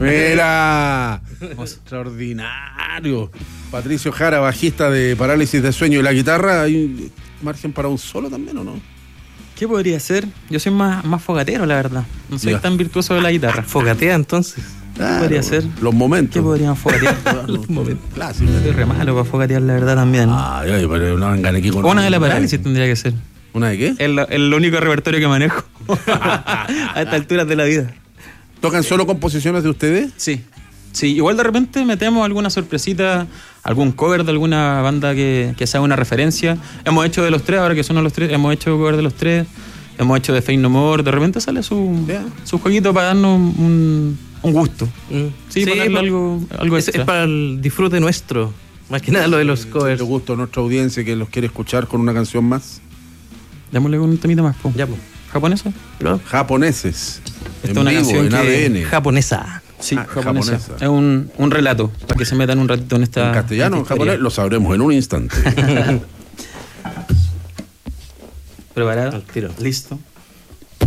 Mira, extraordinario. Patricio Jara, bajista de Parálisis de Sueño, y la guitarra, ¿hay margen para un solo también o no? ¿Qué podría ser? Yo soy más fogatero, la verdad. No soy Ya. tan virtuoso de la guitarra. Fogatea entonces. Claro, podría ser? Los momentos. ¿Qué podríamos fogatear? Los momentos clásicos. Soy re malo para fogatear, la verdad, también. Ay, pero no vengan aquí con... Una de la Parálisis tendría que ser. ¿Una de qué? El único repertorio que manejo a estas alturas de la vida. ¿Tocan solo composiciones de ustedes? Sí, igual de repente metemos alguna sorpresita, algún cover de alguna banda que sea una referencia. Hemos hecho de los tres, ahora que son los tres, hemos hecho cover de los tres, hemos hecho de Faith No More, de repente sale su jueguito para darnos un gusto. Sí, para darle algo es extra. para el disfrute nuestro, más que nada lo de los covers. Le gusto a nuestra audiencia que los quiere escuchar con una canción más. Démosle con un temita más, po. Ya, pues. ¿Japonesa? ¿No? Japoneses. Esta En es una vivo, canción en que- ADN. Japonesa. Sí, japonesa. japonesa. Es un relato, para que se metan un ratito en esta... ¿En castellano o en esta historia. japonés? Lo sabremos en un instante. ¿Preparado? Al tiro. ¿Listo?